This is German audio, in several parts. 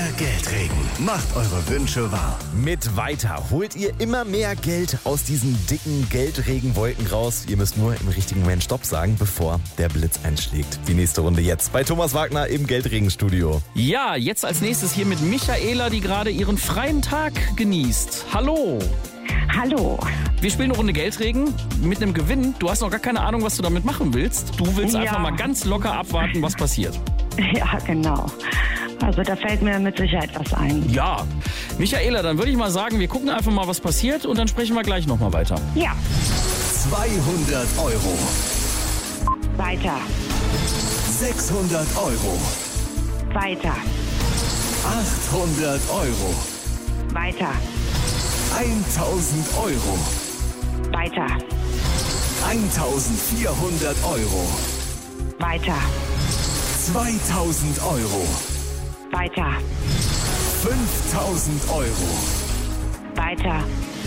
Geldregen. Macht eure Wünsche wahr. Mit Weiter holt ihr immer mehr Geld aus diesen dicken Geldregenwolken raus. Ihr müsst nur im richtigen Moment Stopp sagen, bevor der Blitz einschlägt. Die nächste Runde jetzt bei Thomas Wagner im Geldregenstudio. Ja, jetzt als nächstes hier mit Michaela, die gerade ihren freien Tag genießt. Hallo. Hallo. Wir spielen eine Runde Geldregen mit einem Gewinn. Du hast noch gar keine Ahnung, was du damit machen willst. Du willst einfach mal ganz locker abwarten, was passiert. Ja, genau. Also da fällt mir mit Sicherheit was ein. Ja. Michaela, dann würde ich mal sagen, wir gucken einfach mal, was passiert und dann sprechen wir gleich nochmal weiter. Ja. 200 Euro. Weiter. 600 Euro. Weiter. 800 Euro. Weiter. 1000 Euro. Weiter. 1400 Euro. Weiter. 2000 Euro. Weiter. 5000 Euro. Weiter.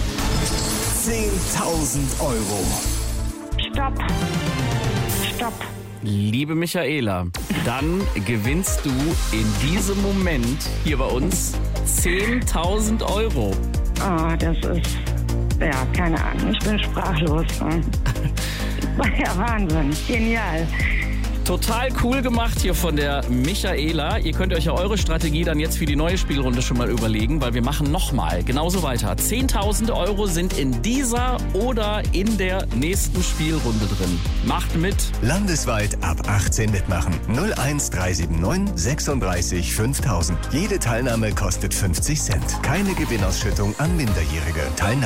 10.000 Euro. Stopp. Stopp. Liebe Michaela, dann gewinnst du in diesem Moment hier bei uns 10.000 Euro. Oh, das ist, ja, keine Ahnung. Ich bin sprachlos. Ja, Wahnsinn. Genial. Total cool gemacht hier von der Michaela. Ihr könnt euch ja eure Strategie dann jetzt für die neue Spielrunde schon mal überlegen, weil wir machen nochmal genauso weiter. 10.000 Euro sind in dieser oder in der nächsten Spielrunde drin. Macht mit. Landesweit ab 18 mitmachen. 01379 36 5000. Jede Teilnahme kostet 50 Cent. Keine Gewinnausschüttung an Minderjährige. Teilnahme